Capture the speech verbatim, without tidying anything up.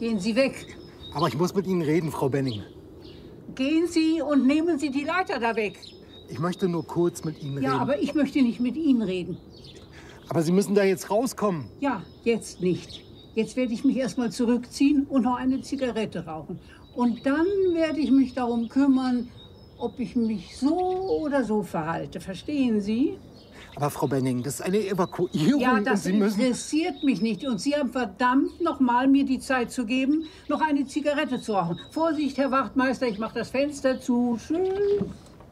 Gehen Sie weg. Aber ich muss mit Ihnen reden, Frau Benning. Gehen Sie und nehmen Sie die Leiter da weg. Ich möchte nur kurz mit Ihnen Ja, reden. aber ich möchte nicht mit Ihnen reden. Aber Sie müssen da jetzt rauskommen. Ja, jetzt nicht. Jetzt werde ich mich erstmal zurückziehen und noch eine Zigarette rauchen. Und dann werde ich mich darum kümmern, ob ich mich so oder so verhalte. Verstehen Sie? Aber Frau Benning, das ist eine Evakuierung. Ja, das und Sie müssen... interessiert mich nicht. Und Sie haben verdammt noch mal mir die Zeit zu geben, noch eine Zigarette zu rauchen. Vorsicht, Herr Wachtmeister, ich mache das Fenster zu. Tschüss.